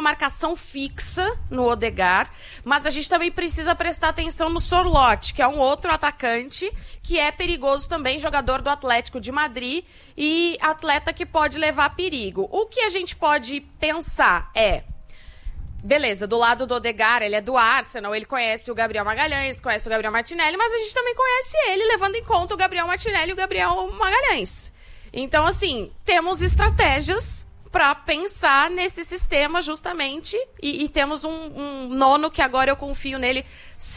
marcação fixa no Odegaard, mas a gente também precisa prestar atenção no Sorloth, que é um outro atacante que é perigoso também, jogador do Atlético de Madrid e atleta que pode levar perigo. O que a gente pode pensar é... Beleza, do lado do Odegaard, ele é do Arsenal, ele conhece o Gabriel Magalhães, conhece o Gabriel Martinelli, mas a gente também conhece ele, levando em conta o Gabriel Martinelli e o Gabriel Magalhães. Então, assim, temos estratégias para pensar nesse sistema justamente e temos um Nono que agora eu confio nele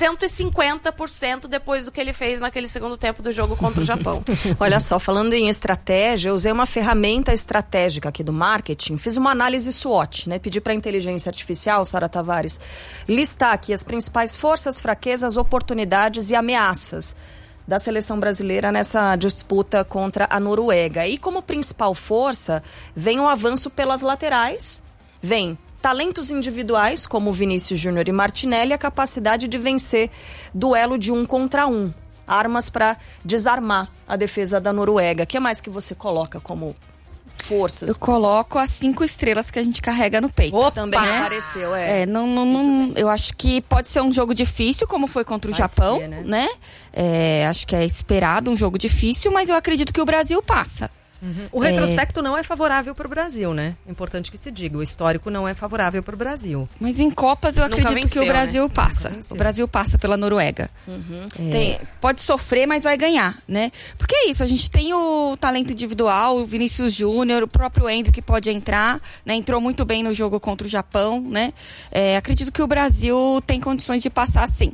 150% depois do que ele fez naquele segundo tempo do jogo contra o Japão. Olha só, falando em estratégia, eu usei uma ferramenta estratégica aqui do marketing, fiz uma análise SWOT, né? Pedi para a inteligência artificial, Sara Tavares, listar aqui as principais forças, fraquezas, oportunidades e ameaças da seleção brasileira nessa disputa contra a Noruega. E como principal força, vem um avanço pelas laterais, vem talentos individuais, como Vinícius Júnior e Martinelli, a capacidade de vencer duelo de 1 contra 1. Armas para desarmar a defesa da Noruega. O que mais que você coloca como forças? Eu coloco as 5 estrelas que a gente carrega no peito. Opa, também apareceu, eu acho que pode ser um jogo difícil, como foi contra o Japão, né? Acho que é esperado um jogo difícil, mas eu acredito que o Brasil passa. O retrospecto não é favorável para o Brasil, né? Importante que se diga. O histórico não é favorável para o Brasil. Mas em Copas eu acredito que o Brasil passa. O Brasil passa pela Noruega. Pode sofrer, mas vai ganhar, né? Porque é isso, a gente tem o talento individual, o Vinícius Júnior, o próprio Endrick pode entrar, né? Entrou muito bem no jogo contra o Japão, né? Acredito que o Brasil tem condições de passar sim.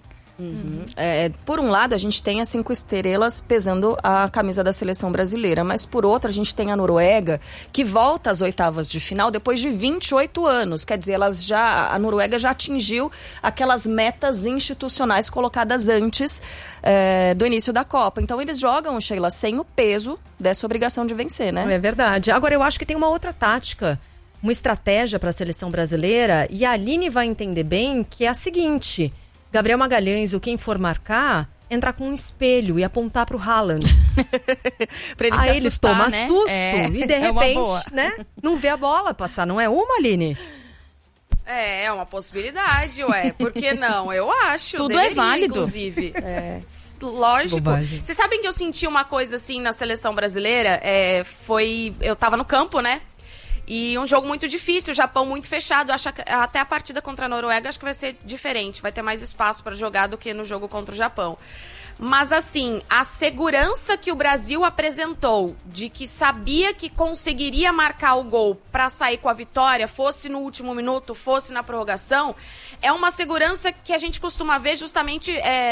Por um lado, a gente tem as 5 estrelas pesando a camisa da seleção brasileira, mas por outro, a gente tem a Noruega, que volta às oitavas de final depois de 28 anos. Quer dizer, a Noruega já atingiu aquelas metas institucionais colocadas antes do início da Copa. Então, eles jogam, Sheila, sem o peso dessa obrigação de vencer, né? É verdade. Agora, eu acho que tem uma outra tática, uma estratégia para a seleção brasileira, e a Aline vai entender bem, que é a seguinte: Gabriel Magalhães, ou quem for marcar, entrar com um espelho e apontar pro Haaland. Pra ele aí eles tomam né? susto e de repente, né, não vê a bola passar. Não é uma, Aline? É uma possibilidade, por que não? Eu acho. Tudo é válido. Inclusive. Lógico. Bobagem. Vocês sabem que eu senti uma coisa assim na seleção brasileira? Eu tava no campo, né? E um jogo muito difícil, o Japão muito fechado. Acho que até a partida contra a Noruega acho que vai ser diferente. Vai ter mais espaço para jogar do que no jogo contra o Japão. Mas assim, a segurança que o Brasil apresentou de que sabia que conseguiria marcar o gol para sair com a vitória, fosse no último minuto, fosse na prorrogação, é uma segurança que a gente costuma ver justamente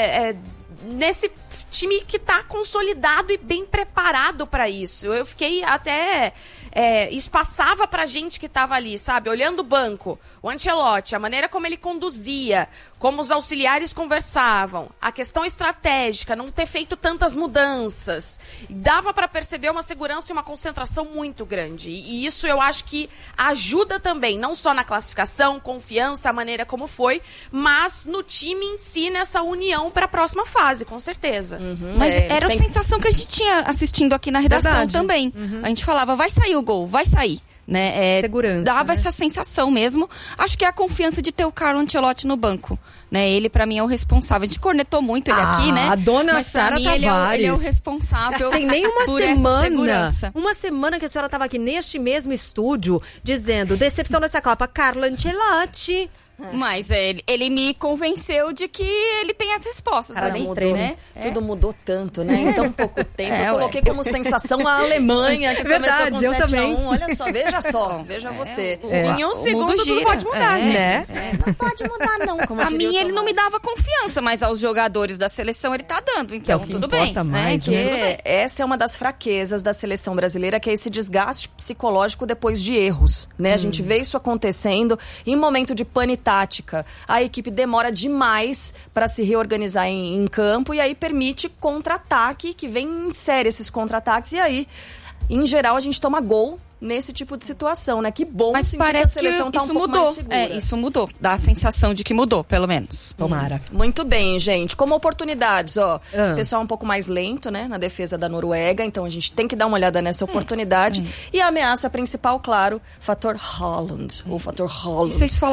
nesse time que está consolidado e bem preparado para isso. Eu fiquei até... isso passava pra gente que tava ali, sabe? Olhando o banco, o Ancelotti, a maneira como ele conduzia, como os auxiliares conversavam, a questão estratégica, não ter feito tantas mudanças. Dava pra perceber uma segurança e uma concentração muito grande. E isso eu acho que ajuda também, não só na classificação, confiança, a maneira como foi, mas no time em si, nessa união pra próxima fase, com certeza. Mas era a sensação que a gente tinha assistindo aqui na redação também. A gente falava, vai sair o gol, vai sair. Né? Segurança. Dava essa sensação mesmo. Acho que é a confiança de ter o Carlo Ancelotti no banco. Né? Ele, pra mim, é o responsável. A gente cornetou muito ele aqui, né? A dona Mas Sara Tavares. Ele é o responsável. Tem nem uma por semana. Essa uma semana que a senhora estava aqui neste mesmo estúdio dizendo: decepção dessa Copa, Carlo Ancelotti. Mas ele me convenceu de que ele tem as respostas. Cara, ali, mudou, né? Tudo mudou tanto, né? Em tão pouco tempo. Eu coloquei como sensação a Alemanha, que começou com 7-1. Olha só, veja você. Em um segundo tudo pode mudar, né? Não pode mudar, não. Como a mim ele não me dava confiança, mas aos jogadores da seleção ele tá dando. Então tudo bem. Mais, né? Essa é uma das fraquezas da seleção brasileira, que é esse desgaste psicológico depois de erros, né? A gente vê isso acontecendo em momento de pane tática. A equipe demora demais para se reorganizar em campo e aí permite contra-ataque, que vem em série esses contra-ataques, e aí, em geral, a gente toma gol nesse tipo de situação, né? Que bom. Mas parece que a seleção tá um pouco mais segura. Isso mudou. Dá a sensação de que mudou, pelo menos. Tomara. Muito bem, gente. Como oportunidades, o pessoal é um pouco mais lento, né? Na defesa da Noruega, então a gente tem que dar uma olhada nessa oportunidade. E a ameaça principal, claro, fator Haaland. O fator Haaland. Vocês